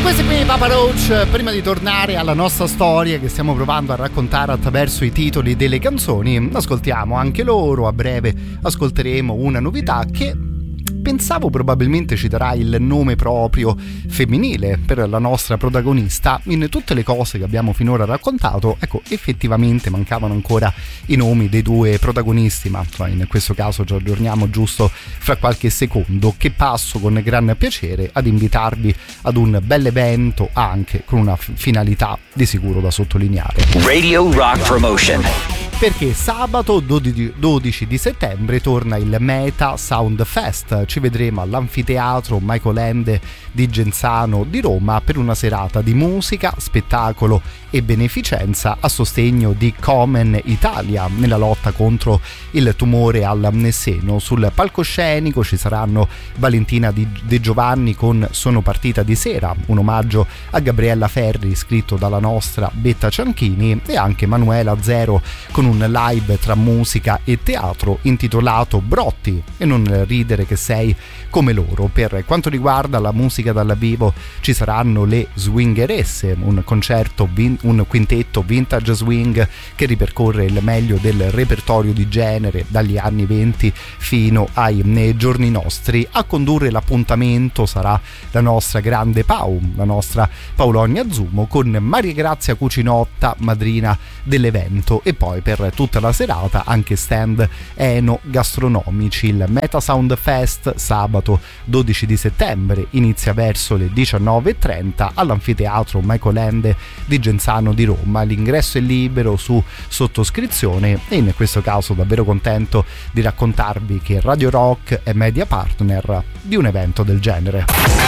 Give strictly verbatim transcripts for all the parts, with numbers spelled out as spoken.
Questi qui Papa Roach, prima di tornare alla nostra storia che stiamo provando a raccontare attraverso i titoli delle canzoni, ascoltiamo anche loro. A breve ascolteremo una novità che pensavo probabilmente ci darà il nome proprio femminile per la nostra protagonista. In tutte le cose che abbiamo finora raccontato, ecco, effettivamente mancavano ancora i nomi dei due protagonisti, ma in questo caso ci aggiorniamo giusto fra qualche secondo, che passo con gran piacere ad invitarvi ad un bel evento, anche con una finalità di sicuro da sottolineare. Radio Rock Promotion. Perché sabato dodici di settembre torna il Meta Sound Fest. Ci vedremo all'Anfiteatro Michael Ende di Genzano di Roma per una serata di musica, spettacolo e beneficenza a sostegno di Komen Italia nella lotta contro il tumore al seno. Sul palcoscenico ci saranno Valentina Di, De Giovanni con Sono partita di sera, un omaggio a Gabriella Ferri scritto dalla nostra Betta Cianchini, e anche Manuela Zero con un live tra musica e teatro intitolato Brotti e non ridere che sei come loro. Per quanto riguarda la musica dal vivo ci saranno le Swingeresse, un concerto, un quintetto vintage swing che ripercorre il meglio del repertorio di genere dagli anni venti fino ai giorni nostri. A condurre l'appuntamento sarà la nostra grande Pau, la nostra Paolonia Zumo, con Maria Grazia Cucinotta, madrina dell'evento, e poi per tutta la serata anche stand eno gastronomici. Il Meta Sound Fest sabato dodici di settembre inizia verso le diciannove e trenta all'Anfiteatro Michael Ende di Genzano di Roma. L'ingresso è libero su sottoscrizione e in questo caso davvero contento di raccontarvi che Radio Rock è media partner di un evento del genere.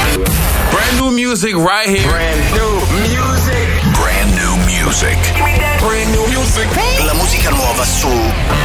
Brand new music right here. Brand new music. Brand new music. Brand new music. La musica nuova su